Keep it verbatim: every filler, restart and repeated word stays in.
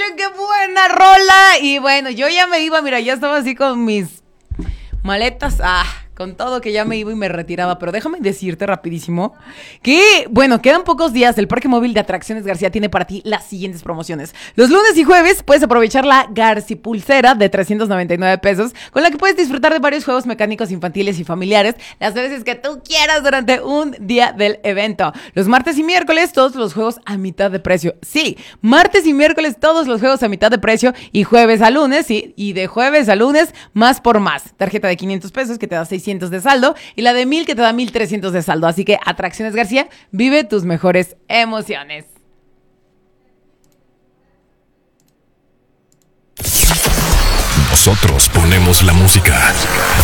qué buena rola. Y bueno, yo ya me iba, mira, ya estaba así con mis maletas, ah, con todo que ya me iba y me retiraba, pero déjame decirte rapidísimo que, bueno, quedan pocos días. El Parque Móvil de Atracciones García tiene para ti las siguientes promociones. Los lunes y jueves puedes aprovechar la Garci Pulsera de trescientos noventa y nueve pesos, con la que puedes disfrutar de varios juegos mecánicos infantiles y familiares las veces que tú quieras durante un día del evento. Los martes y miércoles todos los juegos a mitad de precio. Sí, martes y miércoles todos los juegos a mitad de precio y jueves a lunes, sí, y de jueves a lunes más por más. Tarjeta de quinientos pesos que te da seiscientos de saldo y la de mil que te da mil trescientos de saldo. Así que Atracciones García, vive tus mejores emociones. Nosotros ponemos la música.